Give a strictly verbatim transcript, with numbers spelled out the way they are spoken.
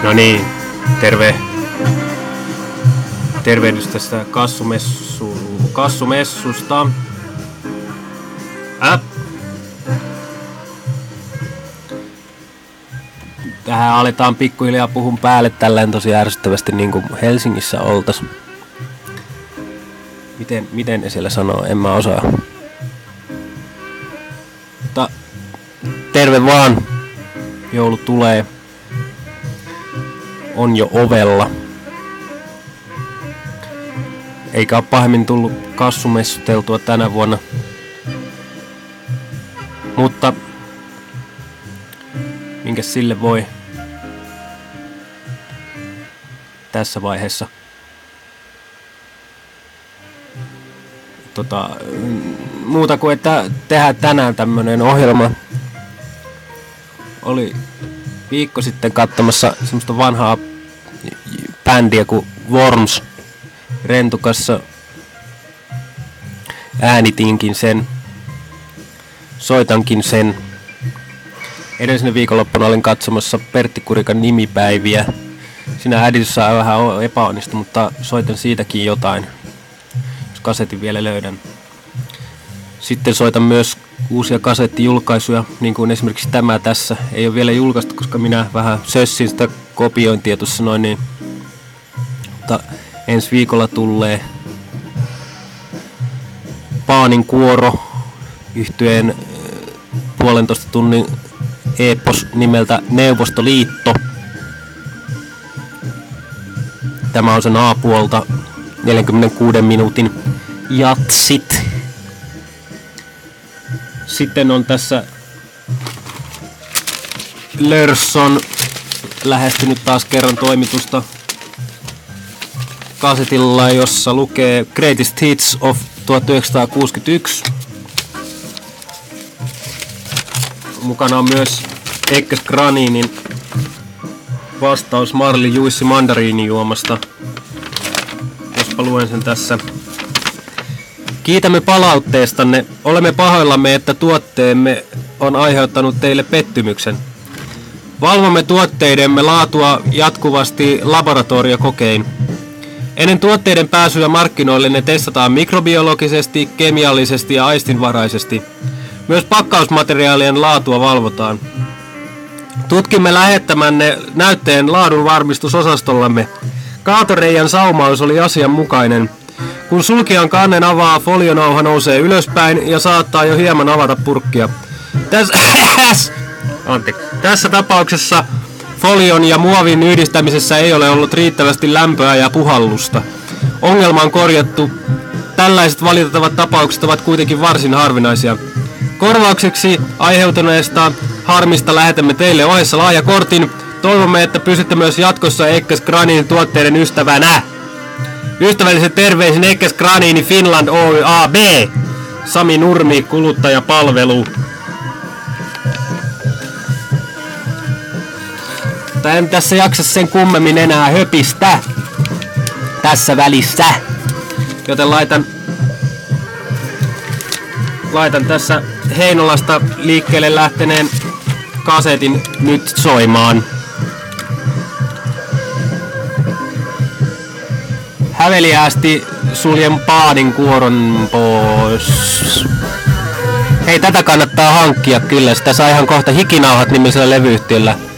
No niin, terve. Tervehdys tästä kassumessu, kassumessusta. Äh. Tähän aletaan pikkuhiljaa puhun päälle tälleen tosi ärsyttävästi niin kuin Helsingissä oltais. Miten, miten ne siellä sanoo, en mä osaa. Mutta terve vaan. Joulu tulee. On jo ovella. Eikä ole pahemmin tullut kassumessuteltua tänä vuonna. Mutta minkäs sille voi tässä vaiheessa. Tota, muuta kuin että tehdään tänään tämmönen ohjelma. Oli viikko sitten katsomassa semmoista vanhaa bändiä kuin Worms Rentukassa. Äänitinkin sen. Soitankin sen. Edellisenä viikonloppuna olin katsomassa Pertti Kurikan nimipäiviä. Siinä äänitys on vähän epäonnistu, mutta soitan siitäkin jotain. Jos kasetin vielä löydän. Sitten soitan myös uusia kasettijulkaisuja, niin kuin esimerkiksi tämä tässä. Ei ole vielä julkaistu, koska minä vähän sössin sitä kopiointia tuossa noin niin. Mutta ensi viikolla tulee Paanin kuoro yhtyeen puolentoista tunnin epos nimeltä Neuvostoliitto. Tämä on sen A-puolta neljänkymmenenkuuden minuutin jatsit. Sitten on tässä Lörsson lähestynyt taas kerran toimitusta kasetilla, jossa lukee Greatest Hits of tuhatyhdeksänsataakuusikymmentäyksi. Mukana on myös Ekkes Graninin vastaus Marli Juissi mandariinijuomasta. Jospa luen sen tässä. Kiitämme palautteestanne. Olemme pahoillamme, että tuotteemme on aiheuttanut teille pettymyksen. Valvomme tuotteidemme laatua jatkuvasti laboratoriokokein. Ennen tuotteiden pääsyä markkinoille ne testataan mikrobiologisesti, kemiallisesti ja aistinvaraisesti. Myös pakkausmateriaalien laatua valvotaan. Tutkimme lähettämänne näytteen laadun varmistusosastollamme. Kaatoreijan saumaus oli asianmukainen. Kun sulkijan kannen avaa, folionauha nousee ylöspäin ja saattaa jo hieman avata purkkia. Tässä, Tässä tapauksessa folion ja muovin yhdistämisessä ei ole ollut riittävästi lämpöä ja puhallusta. Ongelma on korjattu. Tällaiset valitettavat tapaukset ovat kuitenkin varsin harvinaisia. Korvaukseksi aiheutuneesta harmista lähetämme teille ohessa lahjakortin. Toivomme, että pysytte myös jatkossa Ekkes Graninin tuotteiden ystävänä. Ystävälliset terveisin Ekkes Granini Finland Oy A B. Sami Nurmi, kuluttajapalvelu. Mutta en tässä jaksa sen kummemmin enää höpistä tässä välissä. Joten laitan, laitan tässä Heinolasta liikkeelle lähteneen kasetin nyt soimaan. Häveliäästi suljen Paanin kuoron pois. Hei, tätä kannattaa hankkia kyllä. Sitä saa ihan kohta Hikinauhat nimisellä levyyhtiöllä.